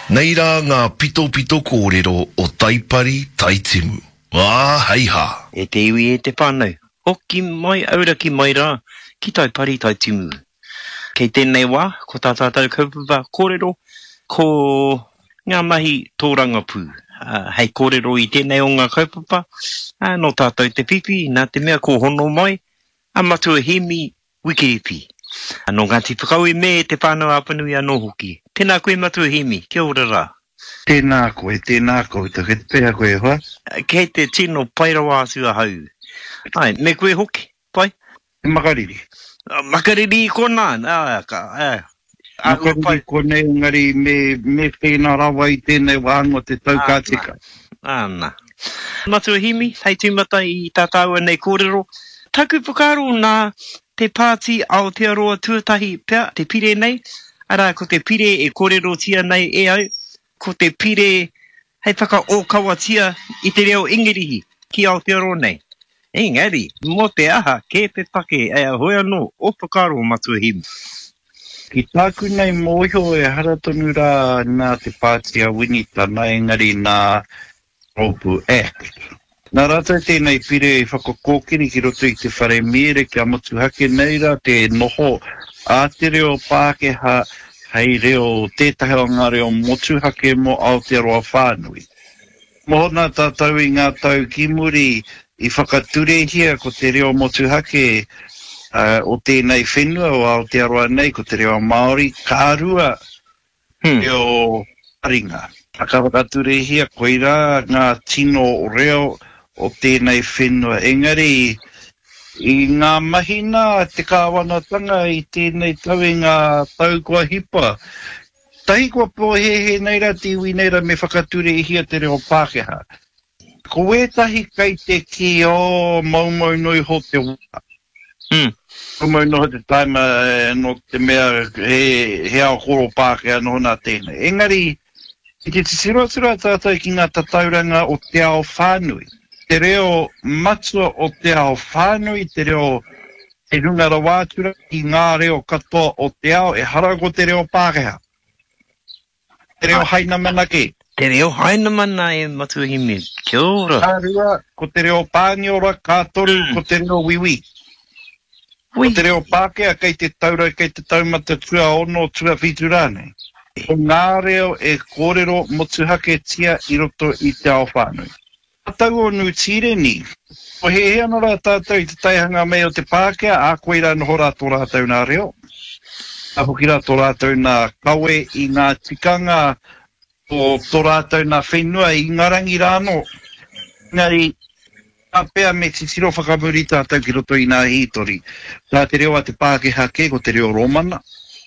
Nei rā ngā pito pito kōrero o taipari taitimu. Hei ha. E te iwi e te whānau. Hoki mai, auraki mai rā, ki taipari taitimu. Kei tēnei wā, ko tā tātou kaupapa kōrero, ko ngā mahi tōranga pū. Hei kōrero i tēnei o ngā kaupapa, no tātou te pipi, nā te mea ko hono mai, a matua hemi wikiripi. No Ngāti Whakau e me te whānau apanui anō hoki. Tēnā koe matua hemi, kia ora rā. Tēnā koe, te pēha koe hoa. Kei te tino pairawa asua hau. Ai, me koe hoki, pai? Te makariri. Makariri kona, Makariri kone ngari me whēnā rawa i tēnei wāngo te taukātika. Ana. Matua hemi, hei tūmata i tātāua nei kōrero. Taku whakaro nā te pāti Aotearoa tuatahi pia, te pire nei. Ara, ko te pire e kōrero tia nei e au. Ko te pire hei whaka o kawatia i te reo ingirihi ki Aotearoa nei. Engari, mo te aha, ke te take, hoi anō, o whakaro matua hemi. Ki tāku nei mōhio e haratonu rā nā te pāti a Winitana, engari nā Ropu Act. Nā rata tēnei pire i whakakōkiri ki roto i te whare mere ki a motuhake nei rā te noho a te reo Pākehā hei reo tētahi o ngā reo motuhake mo Aotearoa whānui. Mohona tātou i ngā tau ki muri i whakaturehia ko te reo motuhake o tēnei whenua o Aotearoa nei ko te reo Māori kārua reo Haringa. Ka whakaturehia koe rā ngā tino o reo o tēnei whenua. Engari, i ngā mahina te kāwanatanga i tēnei tau i ngā tau kua hipa. Tahi kua pohehe nei rā te iwi nei rā me whakature i hia te reo Pākehā. Ko etahi kai te ki o maumau nui ho te wā. Maumau nui ho te taima no te mea he ao koro Pākehā no nā tēnei. Engari, i te tisirotura tātou ki ngā tatauranga o te ao whānui. Te reo matua o te ao whānui, te reo e runga rawātura ki ngā reo katoa o te ao e harago te reo Pākehā. Te reo haina mana ke. Te reo haina mana e matua himi. Kia ora. Ārua, ko te reo Pāniora, kātoru, ko te reo wiwi. Ko te reo Pākehā kei te taura, kei te taumata tua ono, tua whitu rānei. Ko ngā reo e kōrero motuhake tia i roto i te ao whānui. Tau o Nutire ni, o he hea no rā tātou i te taihanga mei o te Pākehā, a koe rā noho rā tō rātou nā reo. A hoki rā tō rātou nā kawe i ngā tikanga o tō rātou nā whenua i ngarangi rāno. Ngari, a pēr me te tiro whakamuri tātou ki roto i ngā hītori. Tā te reo a te Pākehā ke, ko te reo Romana.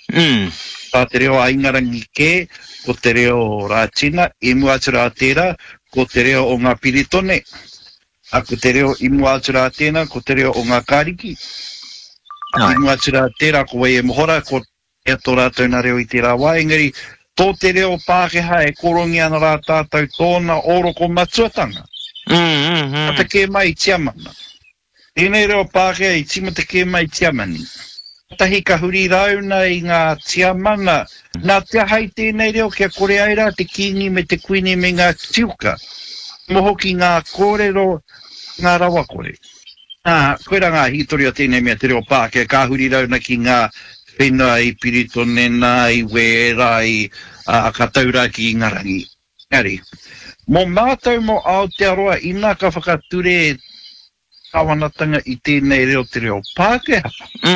Tā te reo a Ingarangi ke, ko te reo Rātina, i muatura a tērā, ko te reo o ngā Piritone, a ko te reo i muatura a tēnā, ko te reo o ngā Kāriki. I muatura a tērā, ko e mohora, ko e tō rātou nā reo i tērā wā. Engari, tō te reo Pākehā e korongi ana rā tātou tōna oroko matuatanga. Ata ke mai tiamana. Tēnei reo Pākehā i timata ke mai tiamani. Tahi ka huri rauna i ngā tiamana. Nā te hai tēnei reo kia kore aira te kingi me te kuini me ngā tiuka. Moho ki ngā kōrero ngā rawa kore. Koe rā ngā hitori o tēnei mea te reo Pākehā ka huri rauna ki ngā whenua i Piritone nā i Wera i Akataura ki Ngarangi. Ngari, mo mātou mo Aotearoa ina ka whakature kawanatanga i tēnei reo te reo Pākehā.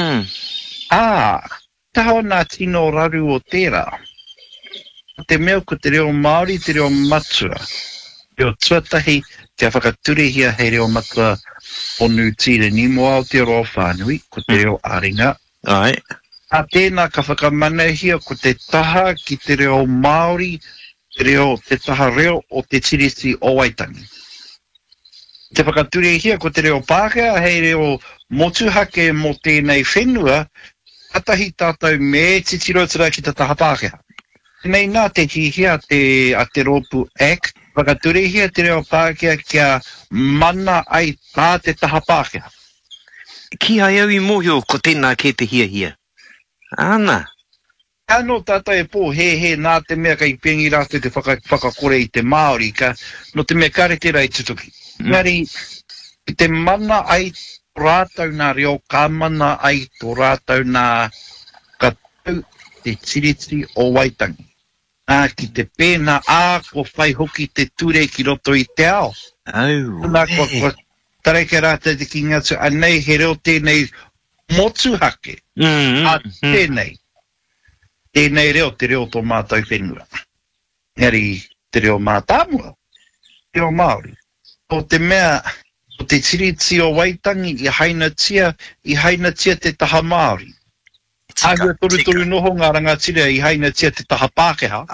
Taho nā tino raru o tērā. Te mea ko te reo Māori, te reo matua. Reo tuatahi, te whakaturehia hei reo matua o Nutire ni mo Aotearoa whānui, ko te reo Aringa. A tēnā ka whakamanahia ko te taha ki te reo Māori, te taha reo o te tirisi o Waitangi. Te whakaturehia ko te reo Pākehā, hei reo motuhake mo tēnei whenua, atahi tātou me te tirotura ki te taha Pākehā. Nei nā te hihia a te Ropu Act, whakaturehia te reo Pākehā kia mana ai tā te taha Pākehā. Ki ai au i mōhio ko tēnā ke te hia hia. Ana. Ano tata e pō he nā te mea kai pengi rātou te whakakore I te Māori ka no te mea kare tērā I tutuki. Ngari, I te mana ai rātou nā reo, ka mana ai tō rātou nā katau te tiriti o Waitangi. Ki te pēna ko whai hoki te ture ki roto I te ao. Nā ko tareke rātou te ki ngatu, anei he reo tēnei motu hake. Tēnei. Tēnei reo te reo tō mātou whenua. Ngari te reo mātāmua. Te reo Māori. O te mea, o te tiriti o Waitangi I haina tia te taha Māori. Ahua toru noho ngā rangatira I haina tia te taha Pākehā.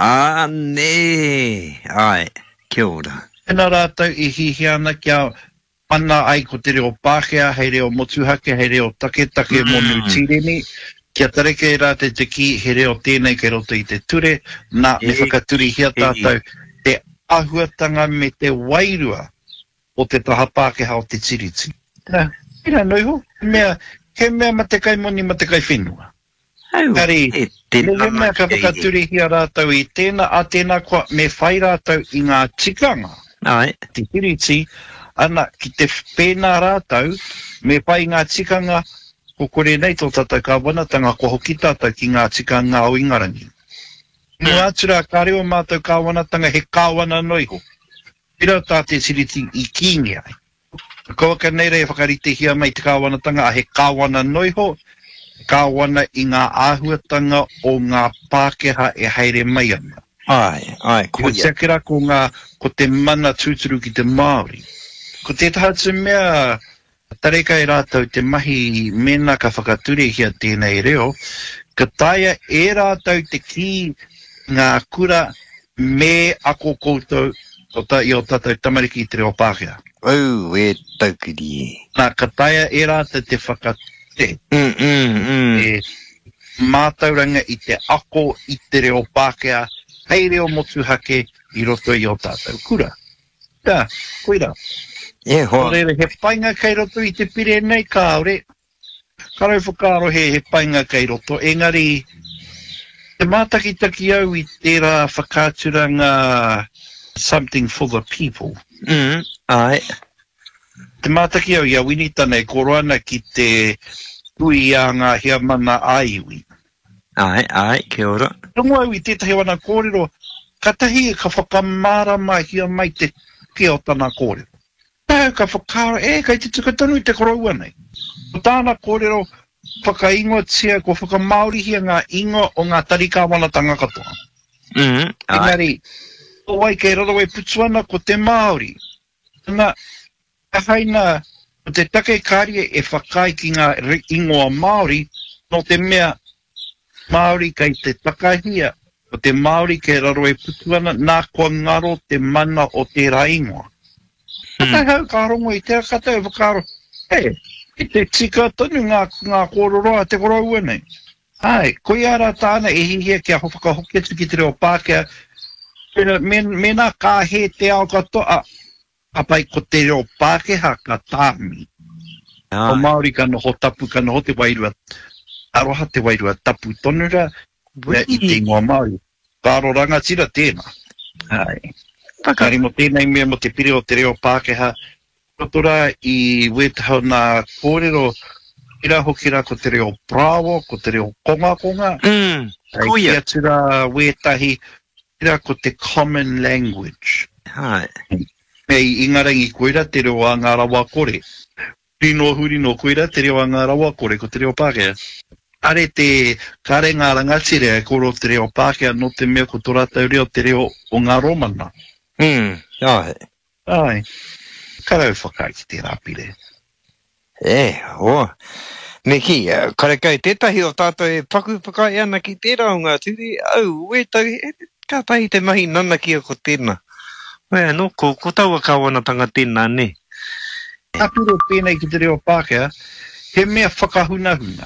Ne. Ai, kia ora. Tēnā rātou I hihi ana kia mana ai ko te reo Pākehā, hei reo motuhake, hei reo take monu tireni. Kia tareke rātou te ki, he reo tēnei kei roto I te ture, nā me whakaturi hia tātou te ahuatanga me te wairua o te taha Pākehā o te tiriti. Ira noiho, he mea matekai moni matekai whenua. Kari, me mea ka whakaturi hia rātou I tēnā, a tēnā kua me whai rātou I ngā tikanga. Te tiriti, ana ki te pēnā rātou, me whai ngā tikanga, ko kore nei tō tātou kāwanatanga ko hoki tātou ki ngā tikanga o Ingarangi. Mua atura ka reo mātou kāwanatanga he kāwana noiho. Pira tā te siriti I kīngi ai. Koa ka nei rei whakarite hia mai te kāwanatanga a he kāwana noiho, kāwana I ngā āhuatanga o ngā Pākehā e haere mai ana. Ai, Ko tiakera ko te mana tūturu ki te Māori. Ko te tātou mea tareka I rātou te mahi mena ka whakature hia tēnei reo, ka taia e rātou te ki ngā kura me ako koutou I o tātou tamariki I te reo Pākehā. E taukiri. Nā ka taia e rātou te whakate. E mātauranga I te ako I te reo Pākehā, hei reo motuhake I roto I o tātou kura. Tā, koira. Ore he painga kei roto I te pire nei kāore. Karau whakaro he painga kei roto. Engari, te mātakitaki au I tērā whakāturanga something for the people. Ai. Te mātaki au ia winita nei koroana ki te tui a ngā hea mana aiwi. Ai, kia ora. Rongo au I tētahi wana kōrero, katahi ka whakamara mai hia mai te ki o tana kōrero. Ka whakaro, kai te tukatanu I te korau nei. O tāna kōrero, whakaingoa tia, ko whakamaurihia ngā ingoa o ngā tarikāwanatanga katoa. Engari, o wai kei raro e putuana ko te Māori. Nā, haina, o te take kārie e whakai ki ngā ingoa Māori, no te mea Māori kai te takahia, o te Māori kei raro e putuana, nā kua ngaro te mana o te raingoa. Katai hau ka rongo I te katai whakaro, I te tika tonu ngā kōroroa te korau nei. Ai, koi ara tāna e hihia kia whakahoketu ki te reo Pākehā, me nā kā he te ao katoa, apai ko te reo Pākehā ka tāmi. O Māori ka noho tapu, ka noho te wairua, aroha te wairua tapu tonura, I te ingoa Māori. Kāro rangatira tēnā. Ai. Kari mo tēnei mea mo te pire o te reo Pākehā, rotora I wetahau nā kōrero, ira hoki rā ko te reo Prawa, ko te reo Konga. Kia tura wetahi, ira ko te common language. I Ingarangi koira te reo a ngā rawa kore. Huri no koira te reo a ngā rawa kore ko te reo Pākehā. Are te kare ngā rangatire e koro te reo Pākehā no te mea ko tō rātou reo te reo o ngā Romana. Ai. Karau whakai ki te rāpire. Neki, kare kai tētahi o tātou e paku whakai ana ki tērā o ngā tūri, ka tahi te mahi nana kia ko tēnā. No, ko taua kāwanatanga tēnā, ne? Apiro pēnei ki te reo Pākehā, he mea whakahunahuna.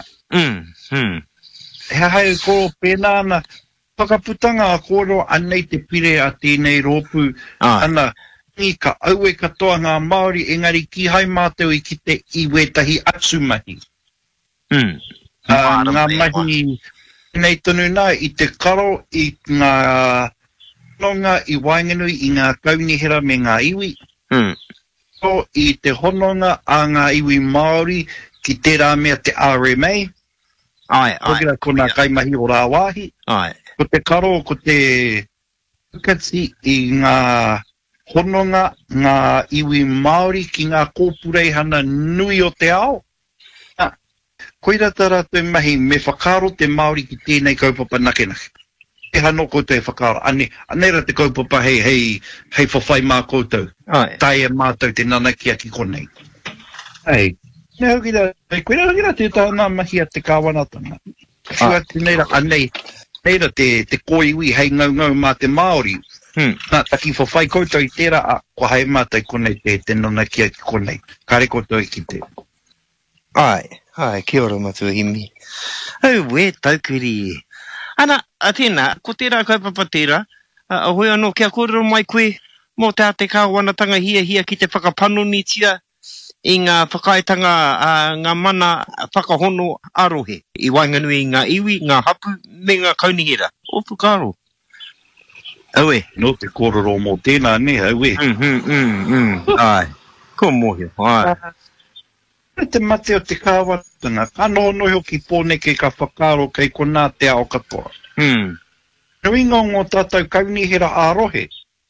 He hai koro pēnā ana, whakaputanga a koro anei te pire a tēnei rōpū, ana I ka aue katoa ngā Māori, engari ki hai mātou I ki te I wetahi atsumahi. Ngā mahi Nei tonu nā, I te karo I ngā hononga I Wainganui I ngā kaunihera me ngā iwi. So I te hononga a ngā iwi Māori ki tērā mea te RMA. Hokira ko ngā kaimahi o rā wāhi. Ko te karo, ko te tukatsi I ngā hononga ngā iwi Māori ki ngā kōpurei nui o te ao. Koira tara te mahi me whakaro te Māori ki tēnei kaupapa nakenake. E hano koutou e whakaro. Anera te kaupapa hei whawhai mā koutou. Tai e mātou te nanakia ki konei. Hei. Nē hukira, koira hukira te tāna mahi a te kāwanatanga. Shua te neira, neira te koiwi hei ngau mā te Māori. Nā taki whawhai koutou I tērā ko hei mātou konei te nanakia ki konei. Kare koutou ki te. Ai, kia ora Matuahimi. We taukiri. Ana, a tēnā, ko tērā kaupapa tērā, a hoi anō kia kōrero mai koe, mō te kāwanatanga hia ki te whakapanonitia, I ngā whakaetanga ngā mana whakahono arohe, I Wainganui ngā iwi, ngā hapu, me ngā kaunihera. O whakaro. Aue. No te kōrero mō tēnā ne, aue. Ai, ko mōhio, ai. Te mate o te kāwatanga, ka noho hoki pōneke ka whakaro kei ko nā te ao katoa. Nui ngā tātou kaunihera ārohe.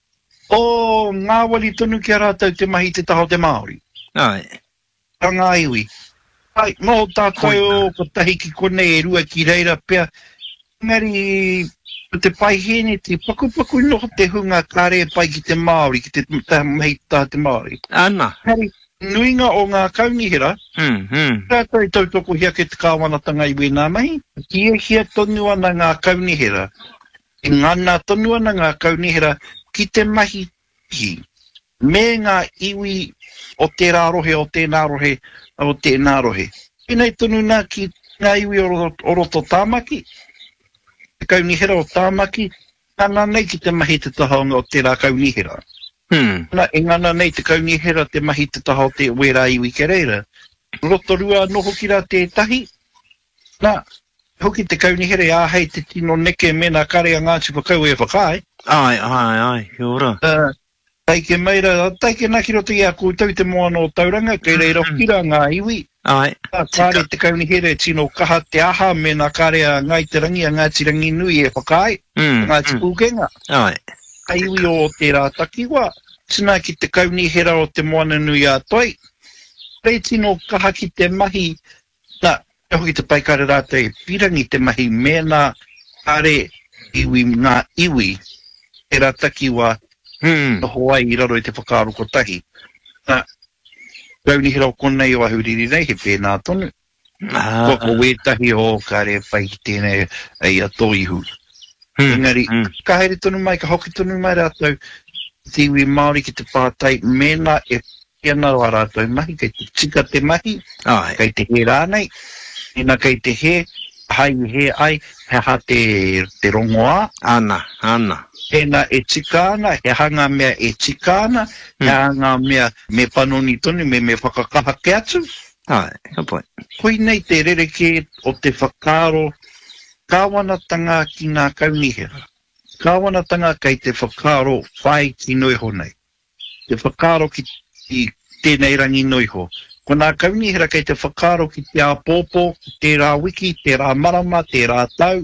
O ngā wali tonu ki a rātou te mahi te taho te Māori. Tā ngā iwi. Ai, mō tātou ko tahi ki konei e rua ki reira pia. Ngari, te pai hene te paku noho te hunga kāre pai ki te Māori, ki te mahi taho te Māori. Ana. Ngari, nuinga o ngā kaunihera, tātou I tautoko hia ke te kāwanatanga I wēnā mahi, ki e hia tonu ana ngā kaunihera, e ngana tonu ana ngā kaunihera ki te mahi hi, me ngā iwi o tērā rohe, o tēnā rohe, o tēnā rohe. Pēnei tonu nā ki ngā iwi o roto tāmaki, te kaunihera o tāmaki, ngana nei ki te mahi te tahaonga o tērā kaunihera. Nā, e ngana nei te kaunihera te mahi te taha o te wera iwi ke reira. Roto rua noho ki rā te tahi. Nā, hoki te kaunihera a hei te tino neke mena kare a ngāti whakau e whakai. Ai, kia ora. Taike meira, taike naki roto I a koutou te moana o tauranga, kei reira hokira ngā iwi. Kāre te kaunihera e tino kaha te aha mena kare a ngai te rangi a ngāti rangi nui e whakai. Ngāti pūkenga. Aiwi o te rātakiwa, tina ki te kaunihera o te moana nui a toi. Rei tino kaha ki te mahi, nā, e hoki te paikare rātou e pirangi te mahi mena kare iwi ngā iwi, e rātakiwa, Hawaii I raro I te whakaaro ko tahi. Nā, kaunihera o konei o ahuriri nei, he pēnā tonu. Ko wētahi o kare whai ki tēnei ei a toihu. Engari, ka haere tonu mai, ka hoki tonu mai rātou, te iwi Māori ki te pātai, mena e piana o rātou mahi, kei te tika te mahi, kei te he rānei, ina kei te he, hai he ai, he ha te rongoa. Ana. Ena e tika ana, he hanga mea e tika ana, he hanga mea me panoni tonu, me whakakaha ke atu. Ka pai. Koi nei te rereke o te whakaro, kāwanatanga ki ngā kaunihera. Kāwanatanga kei te whakaro whai ki noiho nei. Te whakaro ki tēnei rangi noiho. Ko ngā kaunihera kei te whakaro ki te āpōpō, ki te rā wiki, te rā marama, te rā tau.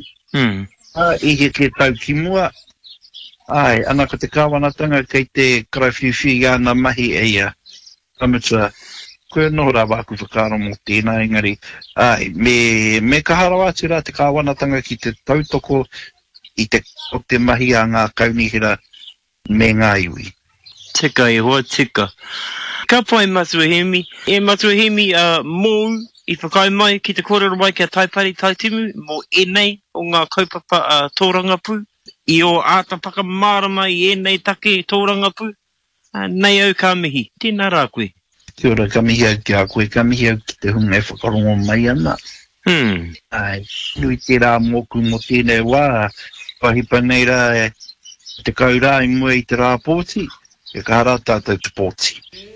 I he ke tau ki mua. Ai, ana ko te kāwanatanga kei te karawhiwhi i ana mahi eia. Amatua. Koe noho rā wāku whakaro mō tēnā engari. Ai, me kahara atu rā te kāwanatanga ki te tautoko I o te mahi a ngā kaunihera me ngā iwi. Tika e hoa tika. Ka pai Matuahimi. E Matuahimi mōu I whakai mai ki te kōrero mai ki a taipari taitimu mō enei o ngā kaupapa tōrangapu. I o ātapaka mārama I enei take tōrangapu. Nei au ka mihi. Tēnā rā koe. Kia ora, ka mihi au ki a koe, ka mihi au ki te hunga e whakarongo mai ana. Ai, nui te rā mōku mo tēnei wā, pahipa nei rā te kaurā I mua I te rā pōti, e ka hara tātou te pōti.